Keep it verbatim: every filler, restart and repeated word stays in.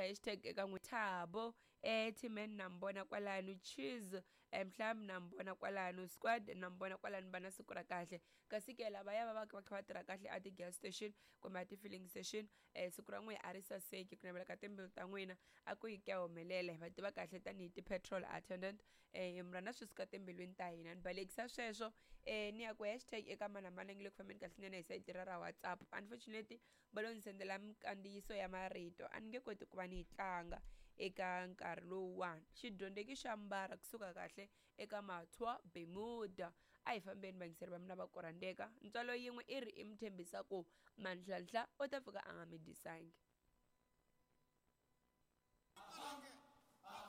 hashtag eka n'withabo eh Timen nambona kwalano cheese mhlam nambona kwalano squad nambona kwalano bana siku ra kahle kasi ke lava ya va va kha va tirha kahle at the gas station kumbe at filling station eh siku ra n'we a ri saseki ku navela ka timbilu ta n'wina a ku yi ke humelela va tiva kahle tanihi ti-petrol attendant eh mrana swi suka timbilwini ta hina ni balekisa sweswo eh ni ya ku hashtag eka mani na mani nge le ku fambeni kahle swinene hi sayiti ra ra WhatsApp unfortunately va lo ni sendela mikandziyiso ya marito a ni nge koti ku va ni yi tlanga eka nkarhi lowuwani xidyondzeki xa mbara kusuka kahle eka mathwa bemuda a hi fambeni vangiseri va mina va ku rhandzeka ntswalo yin'we i ri i mi tshembisa ku manhlanhla u ta fika a nga mi disangi.